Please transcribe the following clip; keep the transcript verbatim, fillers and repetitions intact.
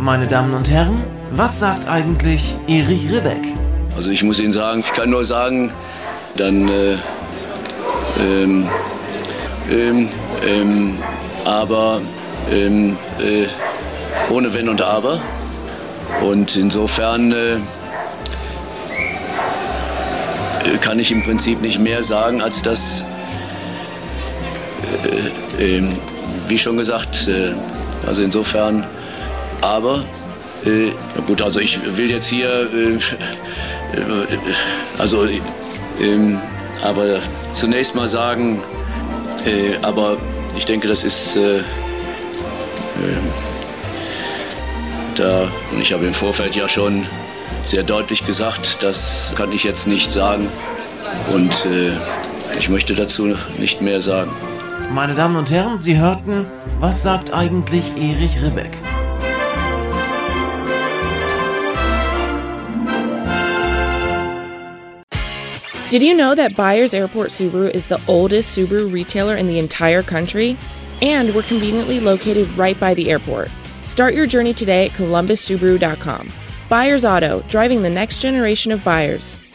Meine Damen und Herren, was sagt eigentlich Erich Ribbeck? Also ich muss Ihnen sagen, ich kann nur sagen, dann äh, ähm, ähm, ähm, aber ähm, äh, ohne Wenn und Aber. Und insofern äh, kann ich im Prinzip nicht mehr sagen, als dass, äh, äh, wie schon gesagt, äh, also insofern, aber, äh, gut, also ich will jetzt hier, äh, äh, also, äh, äh, aber zunächst mal sagen, äh, aber ich denke, das ist, äh, äh, da, und ich habe im Vorfeld ja schon sehr deutlich gesagt, das kann ich jetzt nicht sagen und äh, ich möchte dazu nicht mehr sagen. Meine Damen und Herren, Sie hörten, was sagt eigentlich Erich Ribbeck? Did you know that Byers Airport Subaru is the oldest Subaru retailer in the entire country? And we're conveniently located right by the airport. Start your journey today at columbus subaru dot com. Byers Auto, driving the next generation of buyers.